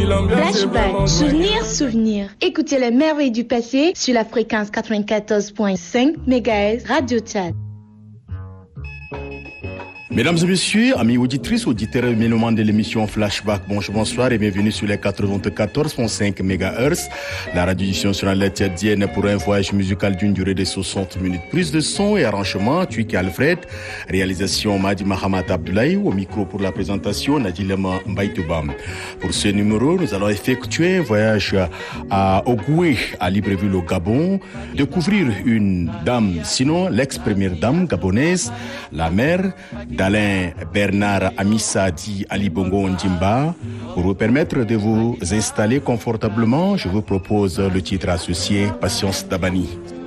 Flashback, souvenirs. Écoutez les merveilles du passé sur la fréquence 94.5 MHz Radio Tchad. Mesdames et messieurs, amis auditrices, auditeurs et mélomanes de l'émission Flashback, bonsoir et bienvenue sur les 94.5 MHz. La radiodiffusion sur la tchadienne pour un voyage musical d'une durée de 60 minutes. Prise de son et arrangement, Tuiki Alfred. Réalisation, Madi Mahamat Abdoulaye. Au micro pour la présentation, Nadilema Mbaïtoubam. Pour ce numéro, nous allons effectuer un voyage à Ogoué, à Libreville au Gabon. Découvrir une dame, sinon l'ex-première dame gabonaise, la mère d'Alain Bernard Amissa dit Ali Bongo Ndimba. Pour vous permettre de vous installer confortablement, je vous propose le titre associé Patience Dabani.